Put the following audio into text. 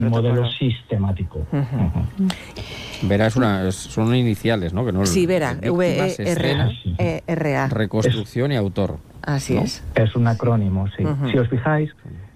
modelo sistemático. Vera son iniciales, ¿no? Que no sí, Vera, víctimas, escena, VERA. reconstrucción y autor. Así ¿no? es. Es un acrónimo, sí. Si os fijáis,